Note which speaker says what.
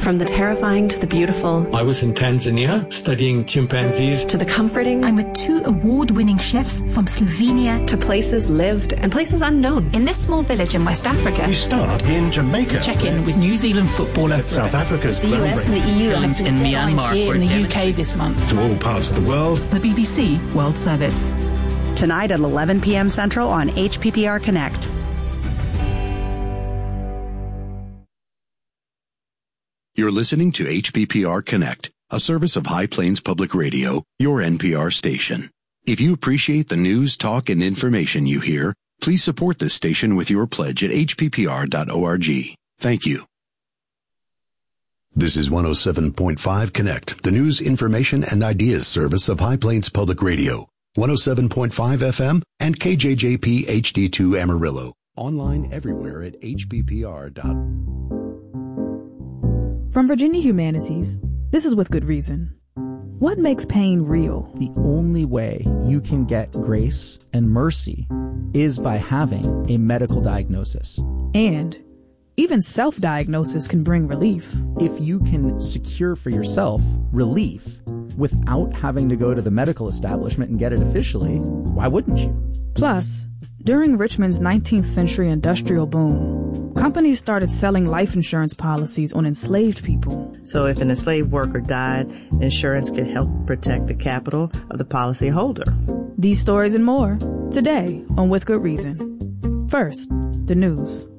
Speaker 1: From the terrifying to the beautiful.
Speaker 2: I was in Tanzania studying chimpanzees.
Speaker 1: To the comforting.
Speaker 3: I'm with 2 award-winning chefs from Slovenia.
Speaker 1: To places lived and places unknown.
Speaker 3: In this small village in West Africa.
Speaker 4: We start in Jamaica.
Speaker 5: Check in with New Zealand footballer.
Speaker 4: South Africa's
Speaker 3: the US and the EU have
Speaker 5: in Myanmar
Speaker 3: here in the UK this month.
Speaker 4: To all parts of the world.
Speaker 3: The BBC World Service.
Speaker 6: Tonight at 11 p.m. Central on HPPR Connect.
Speaker 7: You're listening to HPPR Connect, a service of High Plains Public Radio, your NPR station. If you appreciate the news, talk, and information you hear, please support this station with your pledge at hppr.org. Thank you. This is 107.5 Connect, the news, information, and ideas service of High Plains Public Radio, 107.5 FM and KJJP HD2 Amarillo. Online everywhere at hppr.org.
Speaker 8: From Virginia Humanities, this is With Good Reason. What makes pain real?
Speaker 9: The only way you can get grace and mercy is by having a medical diagnosis.
Speaker 8: And even self-diagnosis can bring relief.
Speaker 9: If you can secure for yourself relief without having to go to the medical establishment and get it officially, why wouldn't you?
Speaker 8: Plus, during Richmond's 19th century industrial boom, companies started selling life insurance policies on enslaved people.
Speaker 10: So if an enslaved worker died, insurance could help protect the capital of the policyholder.
Speaker 8: These stories and more, today on With Good Reason. First, the news.